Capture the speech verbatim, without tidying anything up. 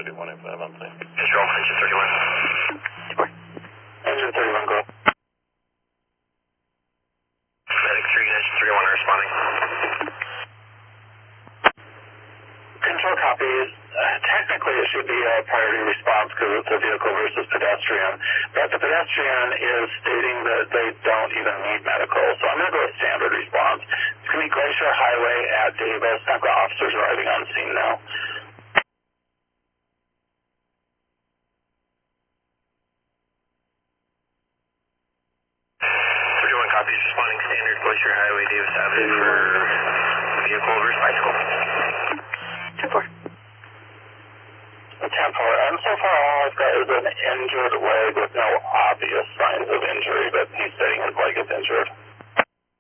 to do one eight five on thing. Control, engine thirty-one. Engine thirty-one, go. Medic three, engine thirty-one are responding. Control copies. Uh, technically, it should be a priority response because it's a vehicle versus pedestrian. But the pedestrian is stating that they don't even need medical. So I'm going to go with standard response. It's going to be Glacier Highway at Davis. I've got officers arriving on scene now. thirty-one copies, responding standard Glacier Highway, Davis Avenue for vehicle versus bicycle. ten four. ten four. And so far all I've got is an injured leg with no